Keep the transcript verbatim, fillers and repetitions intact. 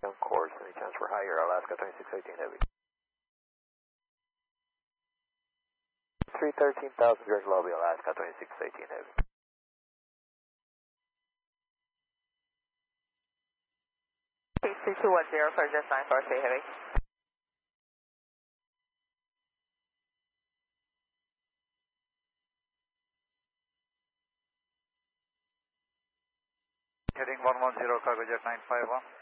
on course. Any chance for higher, Alaska twenty-six eighteen Heavy. three thirteen thousand, direct lobby, Alaska twenty-six eighteen Heavy. two two one zero for just nine four three Heavy. Heading one one zero, cargo jet nine five one.